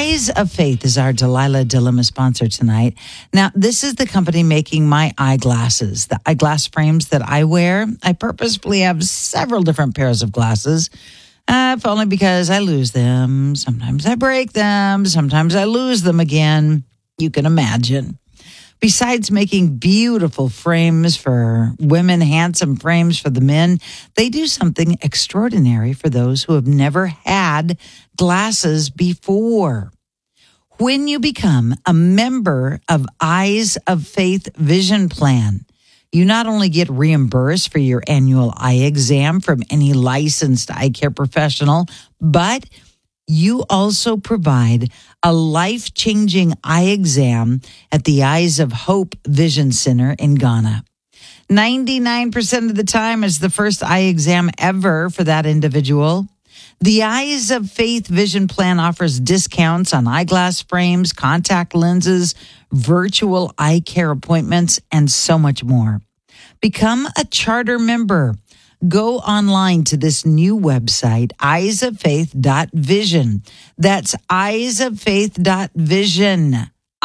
Eyes of Faith is our Delilah Dilemma sponsor tonight. Now, this is the company making my eyeglasses, the eyeglass frames that I wear. I purposefully have several different pairs of glasses, if only because I lose them. Sometimes I break them. Sometimes I lose them again. You can imagine. Besides making beautiful frames for women, handsome frames for the men, they do something extraordinary for those who have never had glasses before. When you become a member of Eyes of Faith Vision Plan, you not only get reimbursed for your annual eye exam from any licensed eye care professional, but you also provide a life-changing eye exam at the Eyes of Hope Vision Center in Ghana. 99% of the time is the first eye exam ever for that individual. The Eyes of Faith Vision Plan offers discounts on eyeglass frames, contact lenses, virtual eye care appointments, and so much more. Become a charter member. Go online to this new website, eyesoffaith.vision. That's eyesoffaith.vision.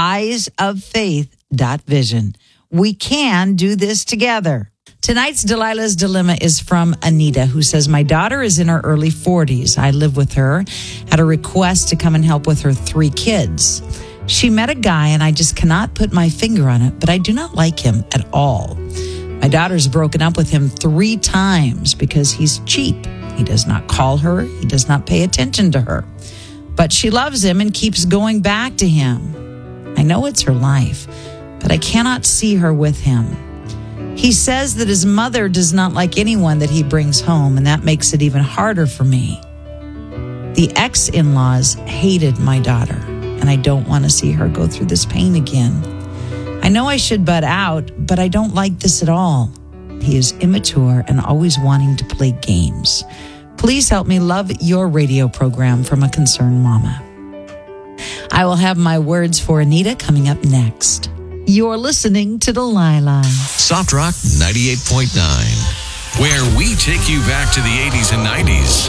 Eyesoffaith.vision. We can do this together. Tonight's Delilah's Dilemma is from Anita, who says, my daughter is in her early 40s. I live with her, had a request to come and help with her 3 kids. She met a guy, and I just cannot put my finger on it, but I do not like him at all. My daughter's broken up with him 3 times because he's cheap. He does not call her. He does not pay attention to her. But she loves him and keeps going back to him. I know it's her life, but I cannot see her with him. He says that his mother does not like anyone that he brings home, and that makes it even harder for me. The ex-in-laws hated my daughter, and I don't want to see her go through this pain again. I know I should butt out, but I don't like this at all. He is immature and always wanting to play games. Please help me love your radio program from a concerned mama. I will have my words for Anita coming up next. You're listening to Delilah. Soft Rock 98.9, where we take you back to the 80s and 90s.